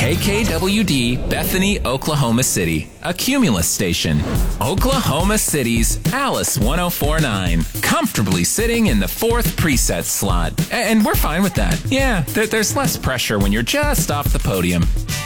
KKWD, Bethany, Oklahoma City, a Cumulus station. Oklahoma City's Alice 1049, comfortably sitting in the 4th preset slot. And we're fine with that. Yeah, there's less pressure when you're just off the podium.